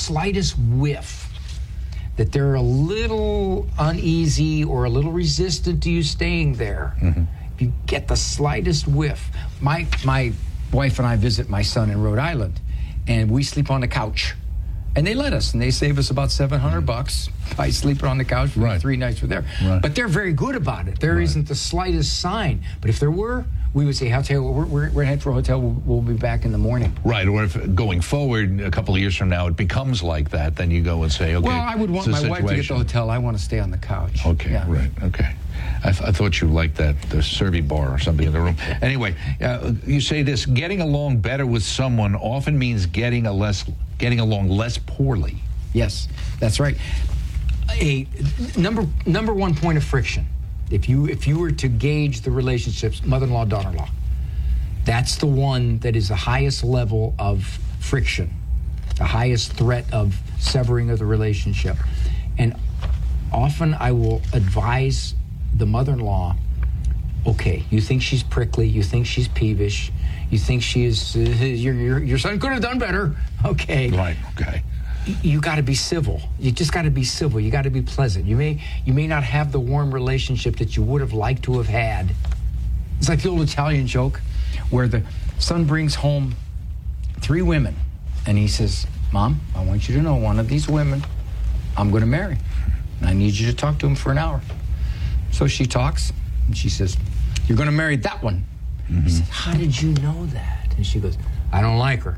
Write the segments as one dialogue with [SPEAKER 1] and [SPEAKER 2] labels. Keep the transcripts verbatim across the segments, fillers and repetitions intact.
[SPEAKER 1] slightest whiff that they're a little uneasy or a little resistant to you staying there, mm-hmm. if you get the slightest whiff. My my wife and I visit my son in Rhode Island, and we sleep on the couch. And they let us, and they save us about seven hundred bucks by sleeping on the couch for
[SPEAKER 2] right.
[SPEAKER 1] the three nights we're there.
[SPEAKER 2] Right.
[SPEAKER 1] But they're very good about it. There
[SPEAKER 2] right.
[SPEAKER 1] isn't the slightest sign. But if there were, we would say, "I'll tell you what, we're, we're, we're headed for a hotel. We'll, we'll be back in the morning."
[SPEAKER 2] Right. Or if going forward, a couple of years from now, it becomes like that, then you go and say, okay.
[SPEAKER 1] Well, I would want my
[SPEAKER 2] situation.
[SPEAKER 1] wife to get the hotel. I want to stay on the couch.
[SPEAKER 2] Okay,
[SPEAKER 1] yeah.
[SPEAKER 2] right, okay. I, th- I thought you liked that, the serving bar or something in the room. Anyway, uh, you say this, getting along better with someone often means getting a less, getting along less poorly.
[SPEAKER 1] Yes, that's right. A number number one point of friction. If you if you were to gauge the relationships, mother-in-law, daughter-in-law, that's the one that is the highest level of friction, the highest threat of severing of the relationship. And often I will advise the mother-in-law, okay, you think she's prickly, you think she's peevish, you think she is, uh, your, your, your son could have done better, okay.
[SPEAKER 2] Right, okay.
[SPEAKER 1] You got to be civil. You just got to be civil. You got to be pleasant. You may you may not have the warm relationship that you would have liked to have had. It's like the old Italian joke where the son brings home three women, and he says, "Mom, I want you to know one of these women I'm going to marry. And I need you to talk to him for an hour." So she talks, and she says, "You're going to marry that one." Mm-hmm. He said, "How did you know that?" And she goes, "I don't like her."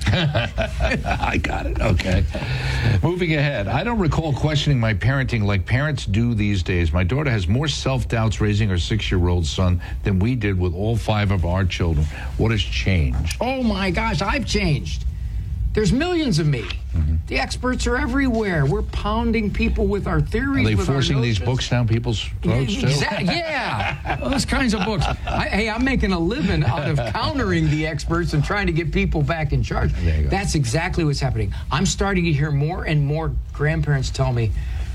[SPEAKER 2] I got it. Okay. Moving ahead. I don't recall questioning my parenting like parents do these days. My daughter has more self-doubts raising her six-year-old son than we did with all five of our children. What has changed?
[SPEAKER 1] Oh, my gosh, I've changed. There's millions of me. Mm-hmm. The experts are everywhere. We're pounding people with our theories.
[SPEAKER 2] Are they
[SPEAKER 1] with
[SPEAKER 2] forcing
[SPEAKER 1] our
[SPEAKER 2] these books down people's throats, too?
[SPEAKER 1] Exactly. Yeah, those kinds of books. I, hey, I'm making a living out of countering the experts and trying to get people back in charge.
[SPEAKER 2] There you go.
[SPEAKER 1] That's exactly what's happening. I'm starting to hear more and more grandparents tell me,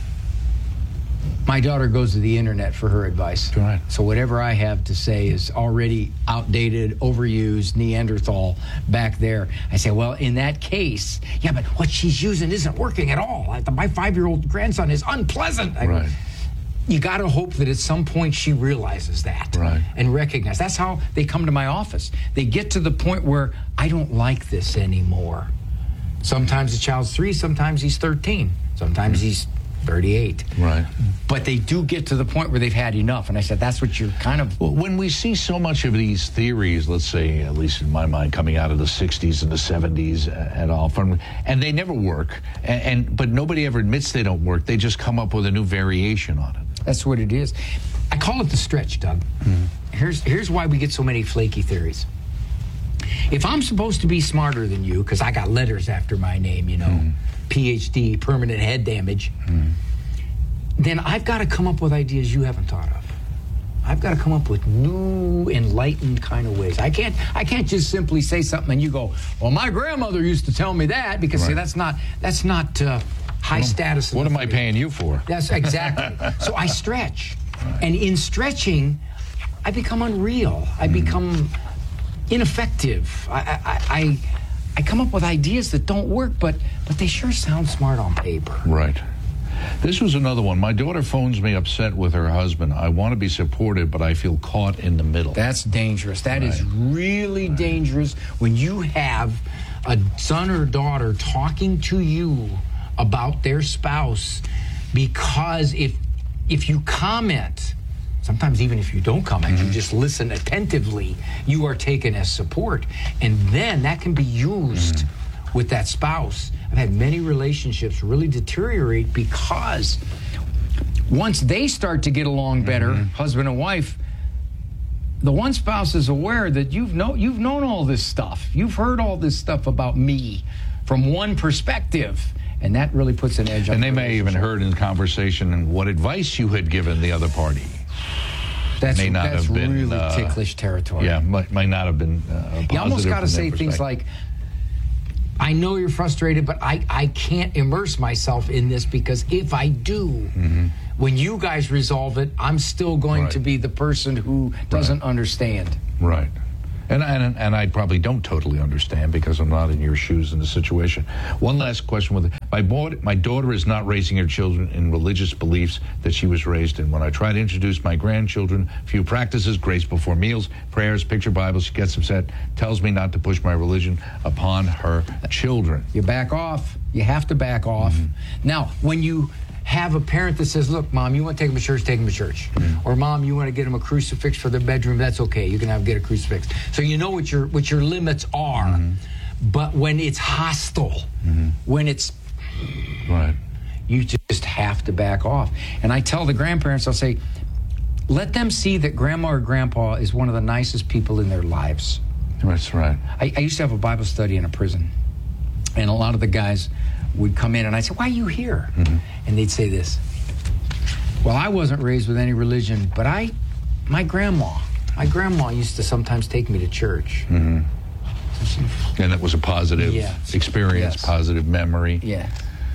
[SPEAKER 1] my daughter goes to the internet for her advice.
[SPEAKER 2] Right.
[SPEAKER 1] So whatever I have to say is already outdated, overused, Neanderthal back there. I say, well, in that case, yeah, but what she's using isn't working at all. My five-year-old grandson is unpleasant. I
[SPEAKER 2] right.
[SPEAKER 1] go, you got to hope that at some point she realizes that
[SPEAKER 2] right.
[SPEAKER 1] and recognize. That's how they come to my office. They get to the point where I don't like this anymore. Sometimes the child's three, sometimes he's thirteen, sometimes he's thirty-eight.
[SPEAKER 2] Right.
[SPEAKER 1] But they do get to the point where they've had enough. And I said, that's what you're kind of...
[SPEAKER 2] Well, when we see so much of these theories, let's say, at least in my mind, coming out of the sixties and the seventies and all, from, and they never work, and, and but nobody ever admits they don't work. They just come up with a new variation on it.
[SPEAKER 1] That's what it is. I call it the stretch, Doug. Mm-hmm. Here's, here's why we get so many flaky theories. If I'm supposed to be smarter than you, because I got letters after my name, you know, mm-hmm. P H D, permanent head damage, mm-hmm. then I've got to come up with ideas you haven't thought of. I've got to come up with new, enlightened kind of ways. I can't I can't just simply say something and you go, well, my grandmother used to tell me that, because right. see, that's not that's not uh, high
[SPEAKER 2] well,
[SPEAKER 1] status.
[SPEAKER 2] What am I paying you for?
[SPEAKER 1] That's exactly. So I stretch. Right. And in stretching, I become unreal. I mm-hmm. become ineffective. I, I, I I come up with ideas that don't work, but but they sure sound smart on paper.
[SPEAKER 2] Right. This was another one. My daughter phones me upset with her husband. I want to be supportive, but I feel caught in the middle.
[SPEAKER 1] That's dangerous. That right. is really right. dangerous when you have a son or daughter talking to you about their spouse, because if if you comment, sometimes even if you don't comment, mm-hmm. you just listen attentively, you are taken as support. And then that can be used mm-hmm. with that spouse. I've had many relationships really deteriorate because once they start to get along better, mm-hmm. husband and wife, the one spouse is aware that you've know, you've known all this stuff. You've heard all this stuff about me from one perspective. And that really puts an edge on
[SPEAKER 2] And
[SPEAKER 1] the
[SPEAKER 2] they may even heard in conversation and what advice you had given the other party.
[SPEAKER 1] That's,
[SPEAKER 2] may not
[SPEAKER 1] that's
[SPEAKER 2] have been,
[SPEAKER 1] really
[SPEAKER 2] uh,
[SPEAKER 1] ticklish territory.
[SPEAKER 2] Yeah, might, might not have been uh, positive.
[SPEAKER 1] You almost got to say
[SPEAKER 2] perspective.
[SPEAKER 1] things like, I know you're frustrated, but I, I can't immerse myself in this, because if I do, mm-hmm. when you guys resolve it, I'm still going
[SPEAKER 2] right.
[SPEAKER 1] to be the person who doesn't right. understand.
[SPEAKER 2] Right. And, and and I probably don't totally understand because I'm not in your shoes in the situation. One last question with My, bo- my daughter is not raising her children in religious beliefs that she was raised in. When I try to introduce my grandchildren, few practices, grace before meals, prayers, picture Bibles, she gets upset, tells me not to push my religion upon her children.
[SPEAKER 1] You back off. You have to back off. Mm-hmm. Now, when you have a parent that says, look, Mom, you want to take them to church, take them to church. Mm-hmm. Or, Mom, you want to get them a crucifix for their bedroom, that's okay. You can have get a crucifix. So you know what your what your limits are. Mm-hmm. But when it's hostile, mm-hmm. when it's...
[SPEAKER 2] Right.
[SPEAKER 1] You just have to back off. And I tell the grandparents, I'll say, let them see that Grandma or Grandpa is one of the nicest people in their lives.
[SPEAKER 2] That's right.
[SPEAKER 1] I, I used to have a Bible study in a prison. And a lot of the guys would come in and I'd say, why are you here? Mm-hmm. And they'd say this, well, I wasn't raised with any religion, but I, my grandma, my grandma used to sometimes take me to church.
[SPEAKER 2] Mm-hmm. And it was a positive
[SPEAKER 1] yes.
[SPEAKER 2] experience,
[SPEAKER 1] yes.
[SPEAKER 2] positive memory.
[SPEAKER 1] Yeah.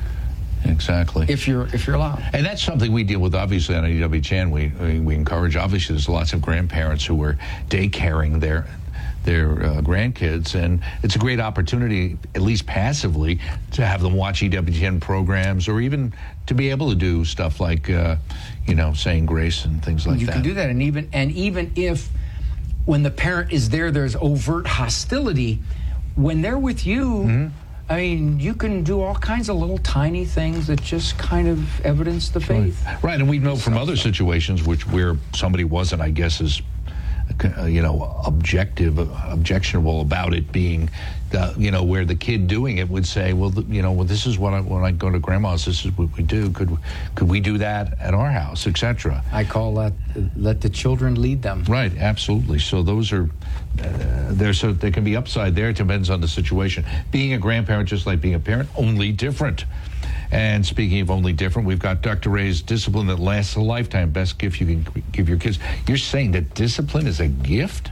[SPEAKER 2] Exactly.
[SPEAKER 1] If you're if you're allowed.
[SPEAKER 2] And that's something we deal with, obviously, on A W T N. We, we encourage, obviously, there's lots of grandparents who are daycaring their their uh, grandkids, and it's a great opportunity, at least passively, to have them watch E W T N programs, or even to be able to do stuff like, uh, you know, saying grace and things like
[SPEAKER 1] you
[SPEAKER 2] that.
[SPEAKER 1] You can do that, and even and even if when the parent is there, there's overt hostility. When they're with you, mm-hmm. I mean, you can do all kinds of little tiny things that just kind of evidence the faith.
[SPEAKER 2] Right, right. And we know from other situations which where somebody wasn't, I guess, as Uh, you know, objective, objectionable about it being, the, you know, where the kid doing it would say, well, th- you know, well, this is what I, when I go to grandma's, this is what we do. Could could we do that at our house, et cetera?
[SPEAKER 1] I call that uh, let the children lead them.
[SPEAKER 2] Right, absolutely. So those are, uh, there's so there can be upside there. It depends on the situation. Being a grandparent, just like being a parent, only different. And speaking of only different, we've got Doctor Ray's Discipline That Lasts a Lifetime. Best gift you can give your kids. You're saying that discipline is a gift?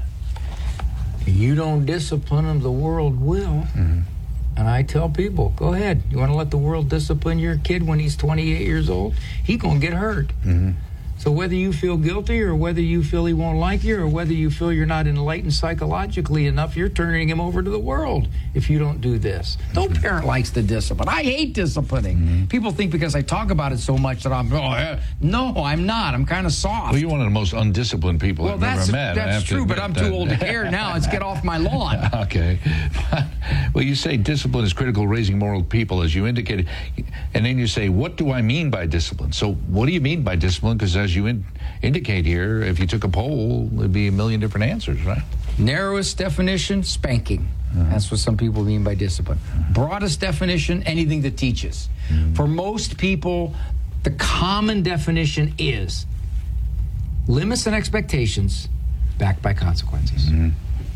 [SPEAKER 1] You don't discipline them, the world will. Mm-hmm. And I tell people, go ahead. You want to let the world discipline your kid when he's twenty-eight years old? He's going to get hurt. Mm-hmm. So whether you feel guilty or whether you feel he won't like you or whether you feel you're not enlightened psychologically enough, you're turning him over to the world if you don't do this. No mm-hmm. parent likes the discipline. I hate disciplining. Mm-hmm. People think because I talk about it so much that I'm, oh, yeah. no, I'm not. I'm kind of soft.
[SPEAKER 2] Well, you're one of the most undisciplined people
[SPEAKER 1] well,
[SPEAKER 2] I've
[SPEAKER 1] that's,
[SPEAKER 2] ever met.
[SPEAKER 1] That's true, but I'm
[SPEAKER 2] that.
[SPEAKER 1] too old to care now. Let's get off my lawn.
[SPEAKER 2] Okay. Well, you say discipline is critical, raising moral people, as you indicated. And then you say, what do I mean by discipline? So what do you mean by discipline? Because as you in, indicate here, if you took a poll, there'd be a million different answers, right?
[SPEAKER 1] Narrowest definition, spanking. Uh-huh. That's what some people mean by discipline. Uh-huh. Broadest definition, anything that teaches. Uh-huh. For most people, the common definition is limits and expectations backed by consequences.
[SPEAKER 2] Uh-huh.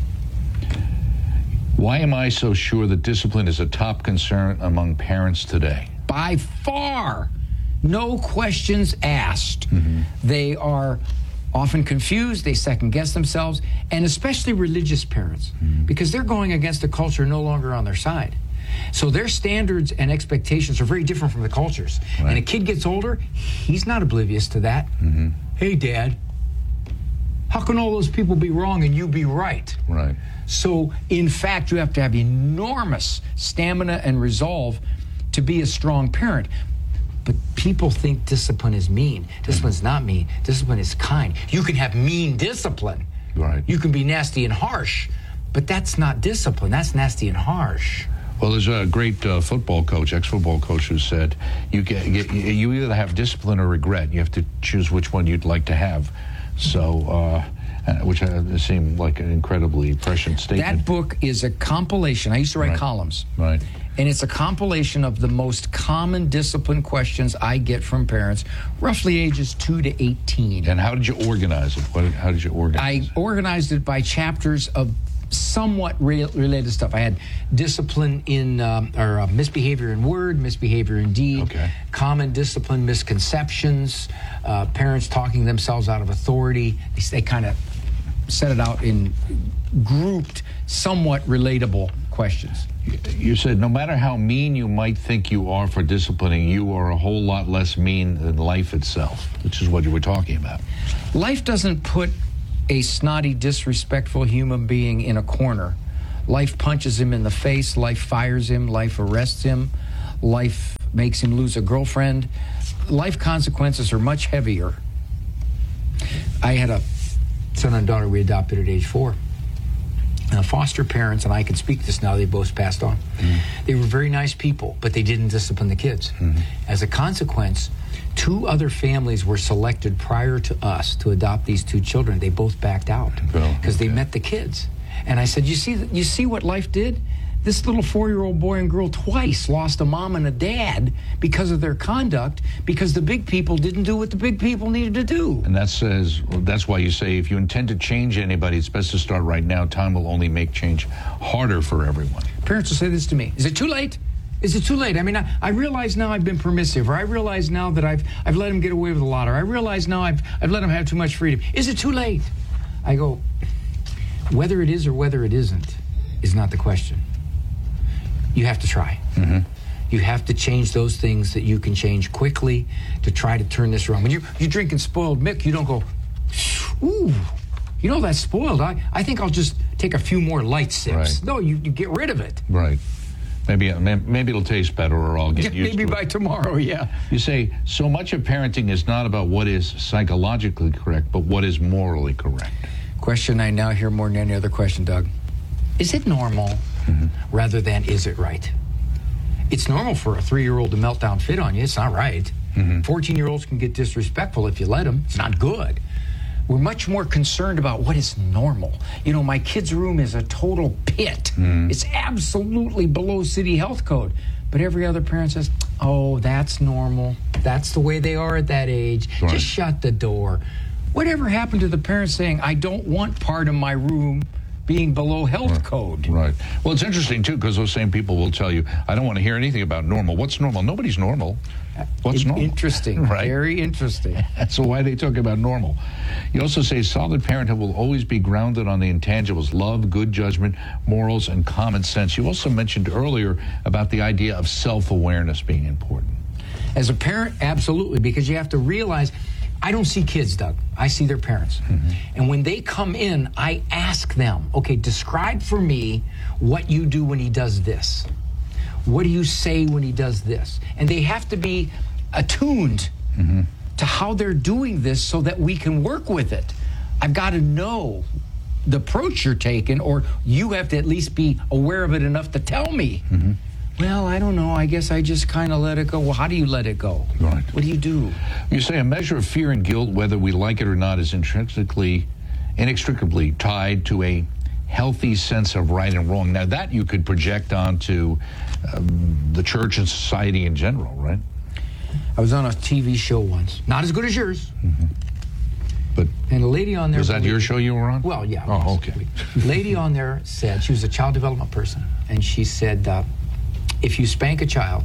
[SPEAKER 2] Why am I so sure that discipline is a top concern among parents today?
[SPEAKER 1] By far, no questions asked. Mm-hmm. They are often confused, they second guess themselves, and especially religious parents, mm-hmm. because they're going against a culture no longer on their side. So their standards and expectations are very different from the cultures. Right. And a kid gets older, he's not oblivious to that. Mm-hmm. Hey, Dad, how can all those people be wrong and you be right?
[SPEAKER 2] Right.
[SPEAKER 1] So, in fact, you have to have enormous stamina and resolve to be a strong parent. But people think discipline is mean. Discipline's not mean. Discipline is kind. You can have mean discipline.
[SPEAKER 2] Right.
[SPEAKER 1] You can be nasty and harsh, but that's not discipline. That's nasty and harsh.
[SPEAKER 2] Well, there's a great uh, football coach, ex-football coach, who said you get, get you either have discipline or regret. You have to choose which one you'd like to have. So, uh, which uh, seemed like an incredibly prescient statement.
[SPEAKER 1] That book is a compilation. I used to write
[SPEAKER 2] right.
[SPEAKER 1] columns.
[SPEAKER 2] Right.
[SPEAKER 1] And it's a compilation of the most common discipline questions I get from parents, roughly ages two to eighteen.
[SPEAKER 2] And how did you organize it? What, how did you organize
[SPEAKER 1] it? I organized it by chapters of somewhat re- related stuff. I had discipline in, um, or uh, misbehavior in word, misbehavior in deed,
[SPEAKER 2] okay.
[SPEAKER 1] common discipline misconceptions, uh, parents talking themselves out of authority. They, they kind of set it out in grouped, somewhat relatable questions.
[SPEAKER 2] You said no matter how mean you might think you are for disciplining, you are a whole lot less mean than life itself, which is what you were talking about.
[SPEAKER 1] Life doesn't put a snotty, disrespectful human being in a corner. Life punches him in the face. Life fires him. Life arrests him. Life makes him lose a girlfriend. Life consequences are much heavier. I had a son and daughter we adopted at age four. Uh, foster parents, and I can speak this now, they both passed on. Mm-hmm. They were very nice people, but they didn't discipline the kids. Mm-hmm. As a consequence, two other families were selected prior to us to adopt these two children. They both backed out because oh, okay. they met the kids. And I said, you see, you see what life did? This little four-year-old boy and girl twice lost a mom and a dad because of their conduct, because the big people didn't do what the big people needed to do.
[SPEAKER 2] And that says, well, that's why you say if you intend to change anybody, it's best to start right now. Time will only make change harder for everyone.
[SPEAKER 1] Parents will say this to me: is it too late? Is it too late? I mean, I, I realize now I've been permissive, or I realize now that I've I've let him get away with a lot, or I realize now I've I've let him have too much freedom. Is it too late? I go, whether it is or whether it isn't is not the question. You have to try. Mm-hmm. You have to change those things that you can change quickly to try to turn this around. When you, you're drinking spoiled milk, you don't go, ooh, you know, that's spoiled. I, I think I'll just take a few more light sips.
[SPEAKER 2] Right.
[SPEAKER 1] No, you, you get rid of it.
[SPEAKER 2] Right. Maybe maybe it'll taste better, or I'll get
[SPEAKER 1] yeah,
[SPEAKER 2] used
[SPEAKER 1] maybe
[SPEAKER 2] to it.
[SPEAKER 1] Maybe by tomorrow, yeah.
[SPEAKER 2] You say, so much of parenting is not about what is psychologically correct, but what is morally correct.
[SPEAKER 1] Question I now hear more than any other question, Doug. Is it normal? Mm-hmm. Rather than is it right? It's normal for a three-year-old to melt down fit on you. It's not right. Mm-hmm. fourteen-year-olds can get disrespectful if you let them. It's not good. We're much more concerned about what is normal. You know, my kid's room is a total pit. Mm-hmm. It's absolutely below city health code. But every other parent says, oh, that's normal. That's the way they are at that age. Right. Just shut the door. Whatever happened to the parents saying, I don't want part of my room being below health
[SPEAKER 2] right.
[SPEAKER 1] code?
[SPEAKER 2] Right. Well, it's interesting, too, because those same people will tell you, I don't want to hear anything about normal. What's normal? Nobody's normal. What's
[SPEAKER 1] it,
[SPEAKER 2] normal?
[SPEAKER 1] Interesting. Right? Very interesting.
[SPEAKER 2] So why are they talking about normal? You also say solid parenthood will always be grounded on the intangibles: love, good judgment, morals, and common sense. You also mentioned earlier about the idea of self-awareness being important.
[SPEAKER 1] As a parent, absolutely, because you have to realize, I don't see kids, Doug. I see their parents. Mm-hmm. And when they come in, I ask them, okay, describe for me what you do when he does this. What do you say when he does this? And they have to be attuned mm-hmm. to how they're doing this so that we can work with it. I've got to know the approach you're taking, or you have to at least be aware of it enough to tell me. Mm-hmm. Well, I don't know. I guess I just kind of let it go. Well, how do you let it go?
[SPEAKER 2] Right.
[SPEAKER 1] What do you do?
[SPEAKER 2] You say a measure of fear and guilt, whether we like it or not, is intrinsically, inextricably tied to a healthy sense of right and wrong. Now, that you could project onto um, the church and society in general, right?
[SPEAKER 1] I was on a T V show once. Not as good as yours. Mm-hmm.
[SPEAKER 2] But
[SPEAKER 1] and a lady on there...
[SPEAKER 2] Was that your show you were on?
[SPEAKER 1] Well, yeah.
[SPEAKER 2] Oh, okay.
[SPEAKER 1] A lady on there said, she was a child development person, and she said, uh, if you spank a child,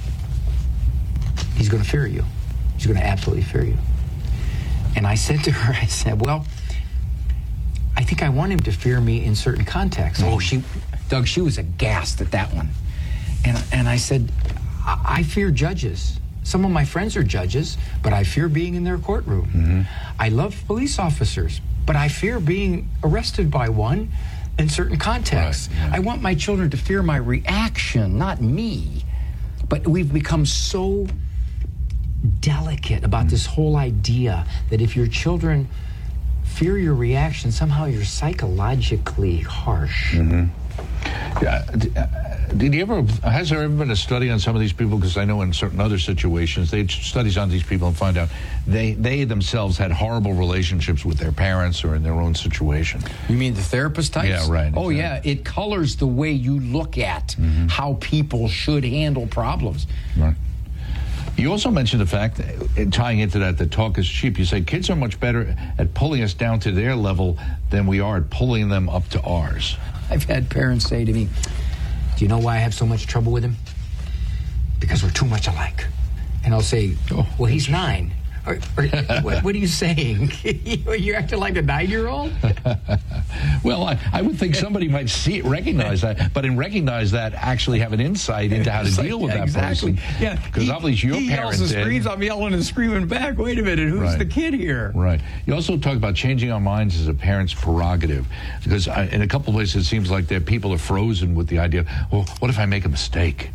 [SPEAKER 1] he's going to fear you. He's going to absolutely fear you. And I said to her, I said, well, I think I want him to fear me in certain contexts. Mm-hmm. Oh, she, Doug, she was aghast at that one. And, and I said, I, I fear judges. Some of my friends are judges, but I fear being in their courtroom. Mm-hmm. I love police officers, but I fear being arrested by one in certain contexts. Right, yeah. I want my children to fear my reaction, not me. But we've become so delicate about mm-hmm. this whole idea that if your children fear your reaction, somehow you're psychologically harsh.
[SPEAKER 2] Mm-hmm. Yeah. Did you ever, has there ever been a study on some of these people? Because I know in certain other situations, they studies on these people and find out they, they themselves had horrible relationships with their parents or in their own situation.
[SPEAKER 1] You mean the therapist types?
[SPEAKER 2] Yeah, right.
[SPEAKER 1] Oh, exactly. Yeah. It colors the way you look at mm-hmm. how people should handle problems.
[SPEAKER 2] Right. You also mentioned the fact, that, tying into that, that talk is cheap. You say kids are much better at pulling us down to their level than we are at pulling them up to ours.
[SPEAKER 1] I've had parents say to me, do you know why I have so much trouble with him? Because we're too much alike. And I'll say, oh, well, he's nine. Or, or, what, what are you saying? You're acting like a nine-year-old?
[SPEAKER 2] Well, I, I would think somebody might see it, recognize that, but in recognize that, actually have an insight into how to
[SPEAKER 1] like,
[SPEAKER 2] deal with
[SPEAKER 1] yeah,
[SPEAKER 2] that
[SPEAKER 1] exactly.
[SPEAKER 2] person.
[SPEAKER 1] Yeah,
[SPEAKER 2] because obviously your
[SPEAKER 1] he
[SPEAKER 2] parent
[SPEAKER 1] yells and
[SPEAKER 2] did.
[SPEAKER 1] screams, I'm yelling and screaming back. Wait a minute, who's
[SPEAKER 2] right.
[SPEAKER 1] the kid here?
[SPEAKER 2] Right. You also talk about changing our minds as a parent's prerogative, because I, in a couple of places it seems like that people are frozen with the idea, well, what if I make a mistake?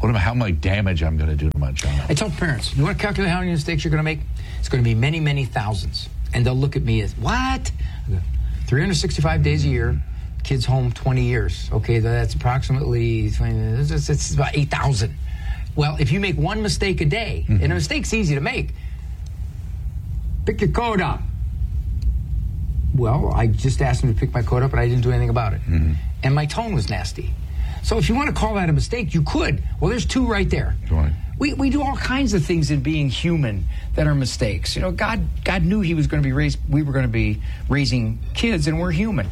[SPEAKER 2] What about how much damage I'm going to do to my child?
[SPEAKER 1] I tell parents, you want to calculate how many mistakes you're going to make? It's going to be many, many thousands. And they'll look at me as, what? three hundred sixty-five days a year, kids home twenty years. Okay, that's approximately, it's, it's about eight thousand. Well, if you make one mistake a day, mm-hmm. and a mistake's easy to make, pick your code up. Well, I just asked him to pick my code up, but I didn't do anything about it. Mm-hmm. And my tone was nasty. So if you want to call that a mistake, you could. Well, there's two right there.
[SPEAKER 2] Right.
[SPEAKER 1] We we do all kinds of things in being human that are mistakes. You know, God God knew He was going to be raised. We were going to be raising kids, and we're human.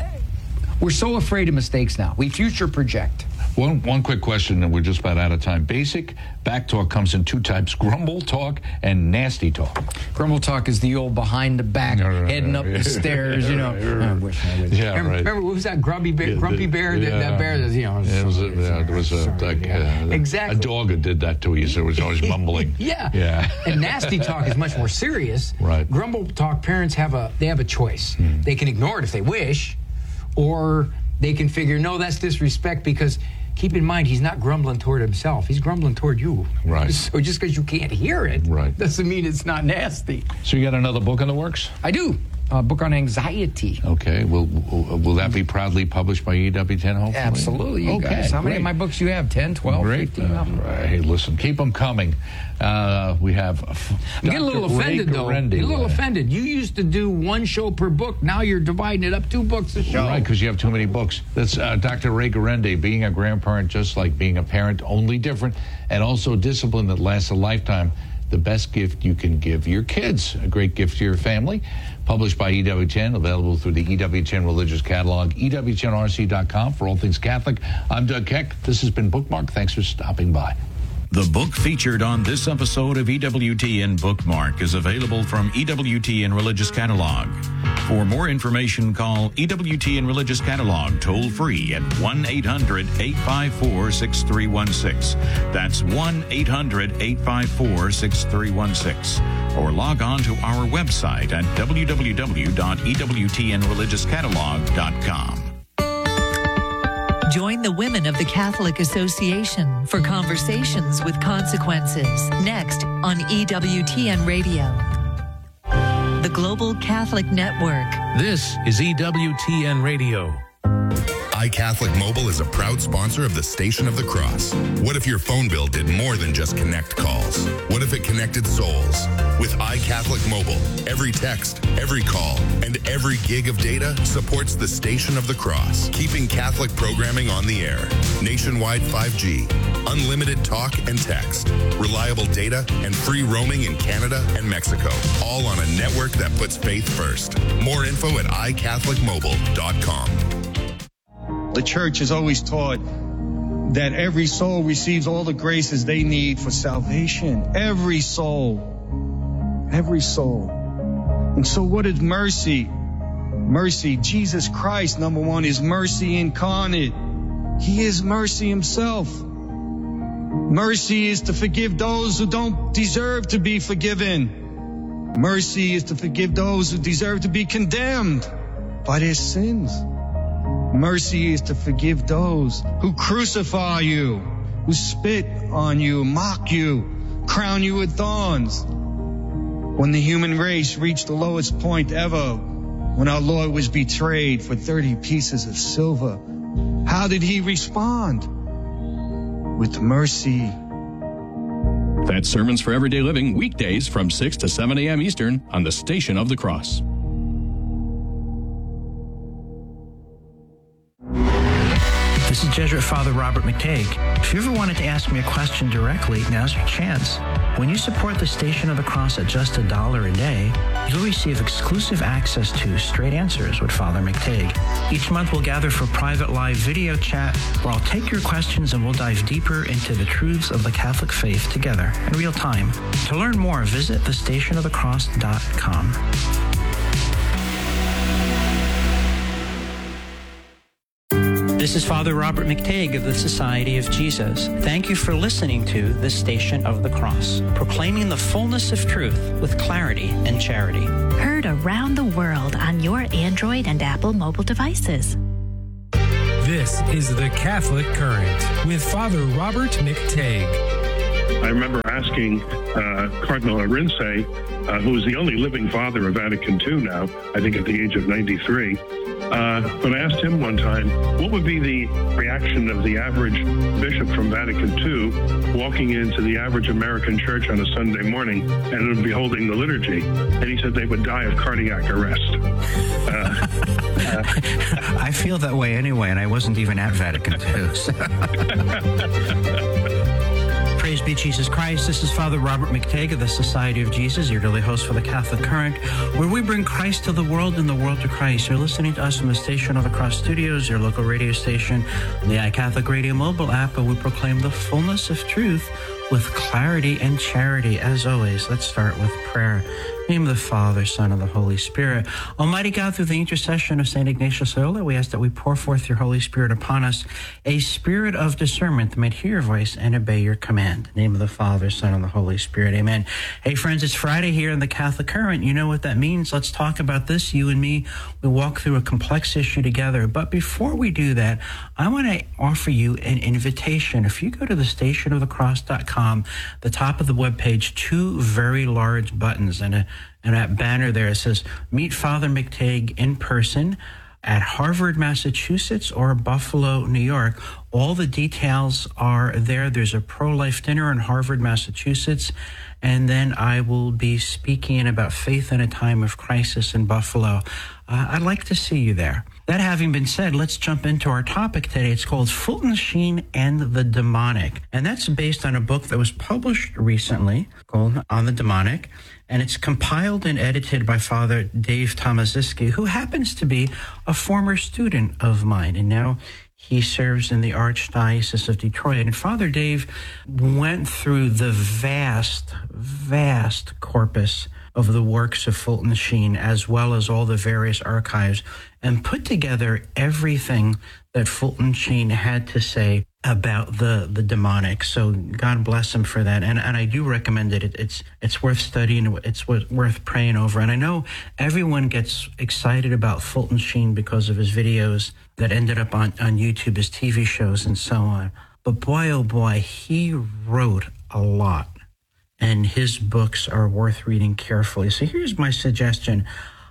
[SPEAKER 1] We're so afraid of mistakes now. We future project.
[SPEAKER 2] One one quick question, and we're just about out of time. Basic back talk comes in two types: grumble talk and nasty talk.
[SPEAKER 1] Grumble talk is the old behind the back, no, no, no, heading no, up yeah. the stairs. You know, I wish I was. Yeah, remember, right. remember what was that grumpy bear? Yeah, grumpy bear.
[SPEAKER 2] Yeah.
[SPEAKER 1] That, that bear. That, you know,
[SPEAKER 2] was yeah, it was a, yeah, there was a like,
[SPEAKER 1] yeah. uh, exactly
[SPEAKER 2] a dog that did that to you, so it was always mumbling.
[SPEAKER 1] yeah,
[SPEAKER 2] yeah.
[SPEAKER 1] And nasty talk is much more serious.
[SPEAKER 2] Right.
[SPEAKER 1] Grumble talk, parents have a they have a choice. Hmm. They can ignore it if they wish, or they can figure, no, that's disrespect, because keep in mind, he's not grumbling toward himself. He's grumbling toward you.
[SPEAKER 2] Right.
[SPEAKER 1] So just because you can't hear it
[SPEAKER 2] right.
[SPEAKER 1] doesn't mean it's not nasty.
[SPEAKER 2] So you got another book in the works?
[SPEAKER 1] I do. A book on anxiety.
[SPEAKER 2] Okay. Will will, will that be proudly published by E W ten, hopefully?
[SPEAKER 1] Absolutely, you
[SPEAKER 2] okay,
[SPEAKER 1] guys. How many
[SPEAKER 2] great.
[SPEAKER 1] of my books you have? ten, twelve,
[SPEAKER 2] great.
[SPEAKER 1] fifteen?
[SPEAKER 2] Uh, right. Hey, listen, keep them coming. Uh, we have
[SPEAKER 1] I'm getting a little offended, though. I'm a little offended. You used to do one show per book. Now you're dividing it up, two books a show.
[SPEAKER 2] Right, because you have too many books. That's uh, Doctor Ray Guarendi, being a grandparent, just like being a parent, only different, and also discipline that lasts a lifetime. The best gift you can give your kids, a great gift to your family. Published by E W ten, available through the E W ten Religious Catalog, E W ten R C dot com for all things Catholic. I'm Doug Keck. This has been Bookmark. Thanks for stopping by.
[SPEAKER 3] The book featured on this episode of E W T N Bookmark is available from E W T N Religious Catalog. For more information, call E W T N Religious Catalog toll free at one eight hundred eight five four six three one six. That's one eight hundred eight five four six three one six. Or log on to our website at w w w dot e w t n religious catalog dot com.
[SPEAKER 4] Join the women of the Catholic Association for Conversations with Consequences, next on E W T N Radio. The Global Catholic Network.
[SPEAKER 5] This is E W T N Radio.
[SPEAKER 6] iCatholic Mobile is a proud sponsor of the Station of the Cross. What if your phone bill did more than just connect calls? What if it connected souls? With iCatholic Mobile, every text, every call, and every gig of data supports the Station of the Cross, keeping Catholic programming on the air. Nationwide five G, unlimited talk and text, reliable data, and free roaming in Canada and Mexico, all on a network that puts faith first. More info at i catholic mobile dot com.
[SPEAKER 7] The church has always taught that every soul receives all the graces they need for salvation. Every soul. Every soul. And so what is mercy? Mercy, Jesus Christ, number one, is mercy incarnate. He is mercy himself. Mercy is to forgive those who don't deserve to be forgiven. Mercy is to forgive those who deserve to be condemned by their sins. Mercy is to forgive those who crucify you, who spit on you, mock you, crown you with thorns. When the human race reached the lowest point ever, when our Lord was betrayed for thirty pieces of silver, how did he respond? With mercy.
[SPEAKER 8] That's Sermons for Everyday Living, weekdays from six to seven a.m. Eastern on the Station of the Cross.
[SPEAKER 9] This is Jesuit Father Robert McTague. If you ever wanted to ask me a question directly, now's your chance. When you support the Station of the Cross at just a dollar a day, you'll receive exclusive access to Straight Answers with Father McTague. Each month we'll gather for private live video chat where I'll take your questions and we'll dive deeper into the truths of the Catholic faith together in real time. To learn more, visit the station of the cross dot com. This is Father Robert McTague of the Society of Jesus. Thank you for listening to The Station of the Cross, proclaiming the fullness of truth with clarity and charity.
[SPEAKER 10] Heard around the world on your Android and Apple mobile devices.
[SPEAKER 5] This is The Catholic Current with Father Robert McTague.
[SPEAKER 10] I remember asking uh, Cardinal Arinze, uh, who is the only living father of Vatican two now, I think at the age of ninety-three, uh, but I asked him one time, what would be the reaction of the average bishop from Vatican two walking into the average American church on a Sunday morning and beholding the liturgy? And he said they would die of cardiac arrest. Uh, uh,
[SPEAKER 9] I feel that way anyway, and I wasn't even at Vatican two. So. Praise be Jesus Christ. This is Father Robert McTague of the Society of Jesus, your daily host for the Catholic Current, where we bring Christ to the world and the world to Christ. You're listening to us from the Station of the Cross Studios, your local radio station, the iCatholic Radio mobile app, and we proclaim the fullness of truth with clarity and charity. As always, let's start with prayer. In the name of the Father, Son, and the Holy Spirit. Almighty God, through the intercession of Saint Ignatius Loyola, we ask that we pour forth your Holy Spirit upon us, a spirit of discernment that might hear your voice and obey your command. In the name of the Father, Son, and the Holy Spirit. Amen. Hey, friends, it's Friday here in the Catholic Current. You know what that means. Let's talk about this. You and me, we walk through a complex issue together. But before we do that, I want to offer you an invitation. If you go to the station of the cross dot com, the top of the webpage, two very large buttons, and a And that banner there, it says, Meet Father McTague in person at Harvard, Massachusetts, or Buffalo, New York. All the details are there. There's a pro-life dinner in Harvard, Massachusetts, and then I will be speaking about faith in a time of crisis in Buffalo. Uh, I'd like to see you there. That having been said, let's jump into our topic today. It's called Fulton Sheen and the Demonic, and that's based on a book that was published recently called On the Demonic, and it's compiled and edited by Father Dave Tomaziski, who happens to be a former student of mine, and now he serves in the Archdiocese of Detroit. And Father Dave went through the vast, vast corpus of the works of Fulton Sheen, as well as all the various archives, and put together everything that Fulton Sheen had to say about the, the demonic. So God bless him for that. And and I do recommend it. it. It's it's worth studying. It's worth praying over. And I know everyone gets excited about Fulton Sheen because of his videos that ended up on, on YouTube, his T V shows and so on. But boy, oh boy, he wrote a lot. And his books are worth reading carefully. So here's my suggestion.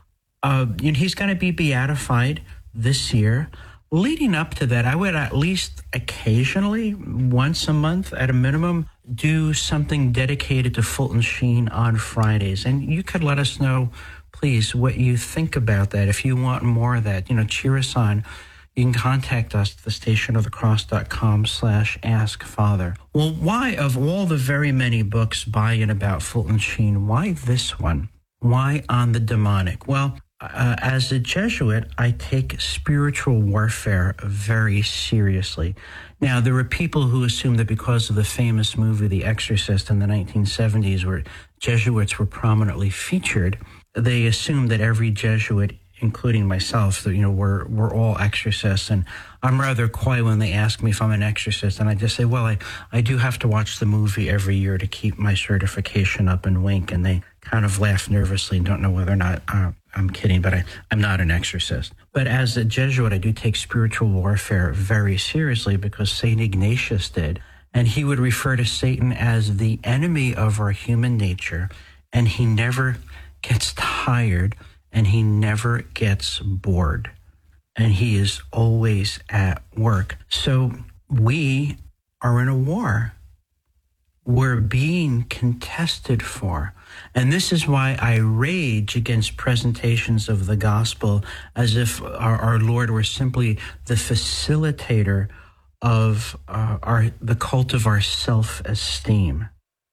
[SPEAKER 9] Uh, you know, he's going to be beatified this year. Leading up to that, I would at least occasionally, once a month at a minimum, do something dedicated to Fulton Sheen on Fridays. And you could let us know, please, what you think about that. If you want more of that, you know, cheer us on. You can contact us at the station of the cross dot com slash ask father. Well, why, of all the very many books by and about Fulton Sheen, why this one? Why On the Demonic? Well, uh, as a Jesuit, I take spiritual warfare very seriously. Now, there were people who assumed that because of the famous movie The Exorcist in the nineteen seventies, where Jesuits were prominently featured, they assumed that every Jesuit, including myself, that, you know, we're, we're all exorcists. And I'm rather coy when they ask me if I'm an exorcist. And I just say, well, I, I do have to watch the movie every year to keep my certification up and wink. And they kind of laugh nervously and don't know whether or not uh, I'm kidding, but I, I'm not an exorcist. But as a Jesuit, I do take spiritual warfare very seriously because Saint Ignatius did. And he would refer to Satan as the enemy of our human nature. And he never gets tired. And he never gets bored. And he is always at work. So we are in a war. We're being contested for. And this is why I rage against presentations of the gospel as if our, our Lord were simply the facilitator of uh, our the cult of our self-esteem.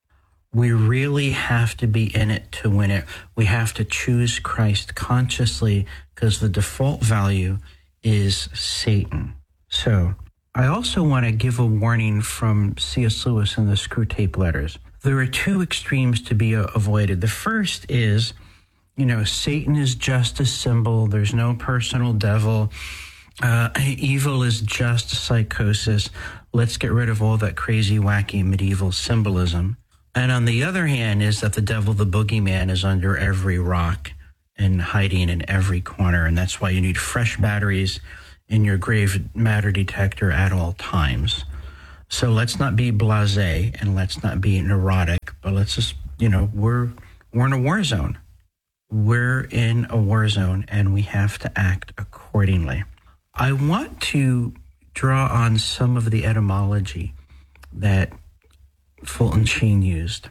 [SPEAKER 9] We really have to be in it to win it. We have to choose Christ consciously because the default value is Satan. So I also want to give a warning from C S Lewis in the Screwtape Letters. There are two extremes to be avoided. The first is, you know, Satan is just a symbol. There's no personal devil. Uh, evil is just psychosis. Let's get rid of all that crazy, wacky medieval symbolism. And on the other hand is that the devil, the boogeyman, is under every rock and hiding in every corner. And that's why you need fresh batteries in your grave matter detector at all times. So let's not be blasé and let's not be neurotic, but let's just, you know, we're we're in a war zone. We're in a war zone and we have to act accordingly. I want to draw on some of the etymology that Fulton Sheen used.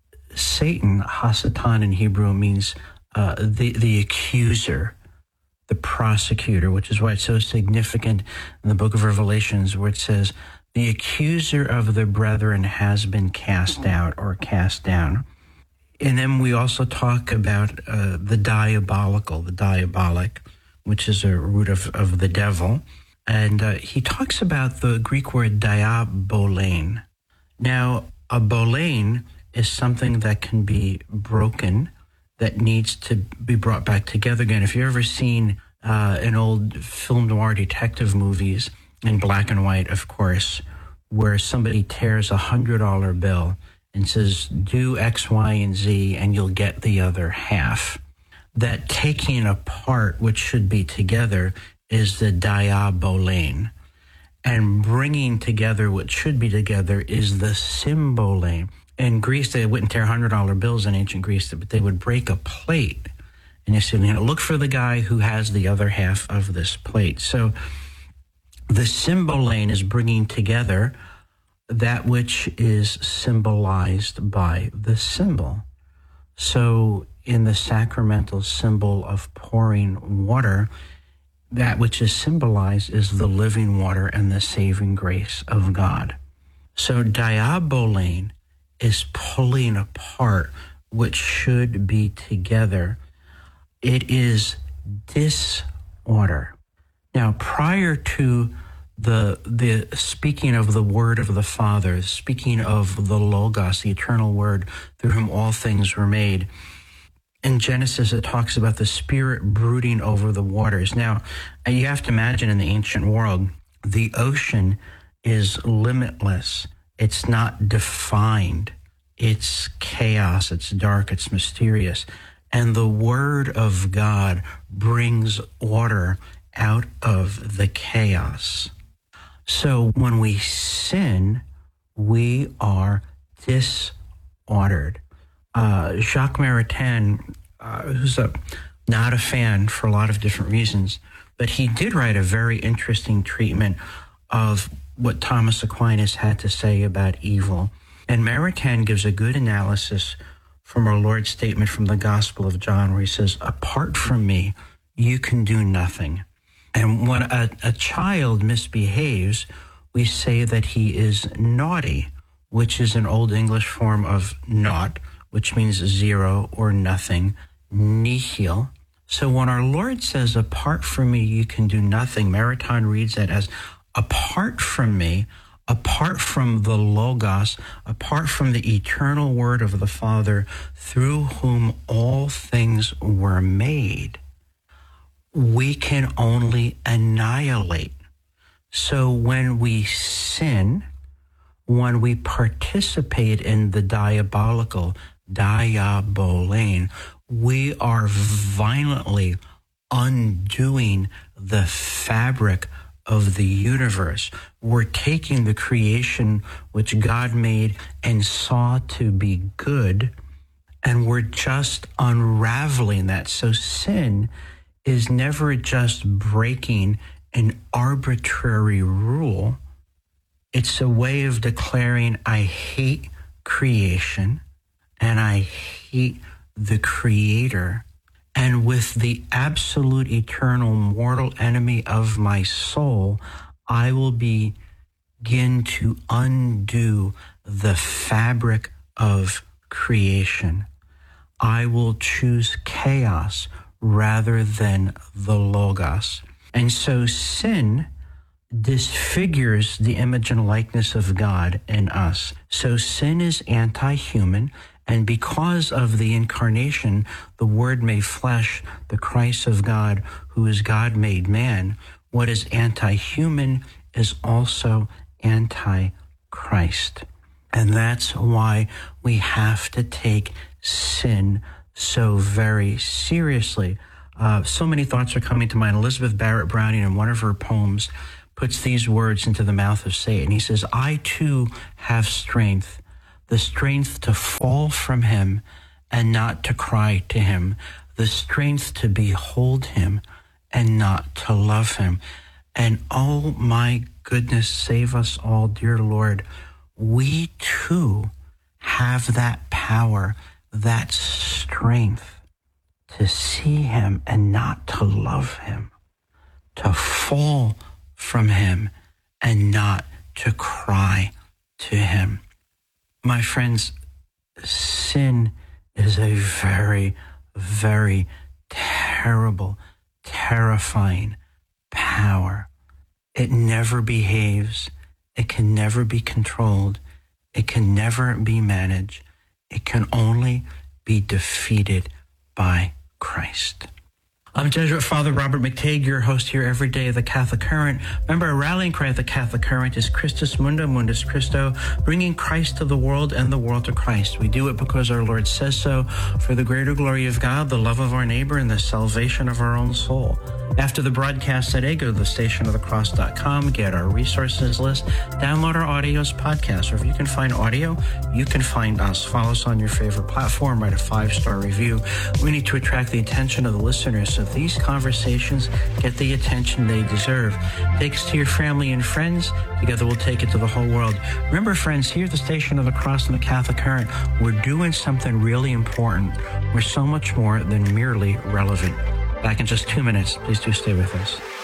[SPEAKER 9] Satan, Hasatan in Hebrew, means uh, the, the accuser, the prosecutor, which is why it's so significant in the book of Revelations where it says, the accuser of the brethren has been cast out or cast down. And then we also talk about uh, the diabolical, the diabolic, which is a root of, of the devil. And uh, he talks about the Greek word diabolein. Now, a bolein is something that can be broken, that needs to be brought back together again. If you've ever seen uh, an old film noir detective movies, in black and white, of course, where somebody tears a hundred dollar bill and says, do X, Y, and Z, and you'll get the other half. That taking apart what should be together is the diabolein. And bringing together what should be together is the symbolain. In Greece, they wouldn't tear one hundred dollar bills in ancient Greece, but they would break a plate. And you said, you know, look for the guy who has the other half of this plate. So the symbolain is bringing together that which is symbolized by the symbol. So in the sacramental symbol of pouring water, that which is symbolized is the living water and the saving grace of God. So diabolein is pulling apart what should be together. It is disorder. Now, prior to the the speaking of the word of the Father, speaking of the Logos, the eternal word through whom all things were made, in Genesis it talks about the Spirit brooding over the waters. Now, you have to imagine in the ancient world, the ocean is limitless. It's not defined. It's chaos. It's dark. It's mysterious. And the word of God brings order out of the chaos. So when we sin, we are disordered. Uh, Jacques Maritain, uh, who's a, not a fan for a lot of different reasons, but he did write a very interesting treatment of what Thomas Aquinas had to say about evil. And Maritain gives a good analysis from our Lord's statement from the Gospel of John, where he says, apart from me, you can do nothing. And when a, a child misbehaves, we say that he is naughty, which is an Old English form of naught, which means zero or nothing, nihil. So when our Lord says, apart from me, you can do nothing, Maritain reads that as, apart from me, apart from the Logos, apart from the eternal word of the Father, through whom all things were made, we can only annihilate. So when we sin, when we participate in the diabolical, diabolein, we are violently undoing the fabric of the universe. We're taking the creation which God made and saw to be good, and we're just unraveling that. So sin is never just breaking an arbitrary rule. It's a way of declaring, I hate creation and I hate the Creator. And with the absolute eternal mortal enemy of my soul, I will begin to undo the fabric of creation. I will choose chaos rather than the Logos. And so sin disfigures the image and likeness of God in us. So sin is anti-human, and because of the incarnation, the Word made flesh, the Christ of God, who is God made man, what is anti-human is also anti-Christ. And that's why we have to take sin so very seriously. Uh, so many thoughts are coming to mind. Elizabeth Barrett Browning, in one of her poems, puts these words into the mouth of Satan. He says, I too have strength, the strength to fall from him and not to cry to him, the strength to behold him and not to love him. And oh my goodness, save us all, dear Lord, we too have that power, that strength to see him and not to love him, to fall from him and not to cry to him. My friends, sin is a very, very terrible, terrifying power. It never behaves. It can never be controlled. It can never be managed. It can only be defeated by Christ. I'm Jesuit Father Robert McTague, your host here every day of the Catholic Current. Remember, our rallying cry of the Catholic Current is Christus Mundum, Mundus Christo, bringing Christ to the world and the world to Christ. We do it because our Lord says so, for the greater glory of God, the love of our neighbor, and the salvation of our own soul. After the broadcast today, go to the station of the cross dot com, get our resources list, download our audios podcast, or if you can find audio, you can find us. Follow us on your favorite platform, write a five-star review. We need to attract the attention of the listeners so these conversations get the attention they deserve. Take us to your family and friends. Together we'll take it to the whole world. Remember, friends, here at the Station of the Cross and the Catholic Current, we're doing something really important. We're so much more than merely relevant. Back in just two minutes. Please do stay with us.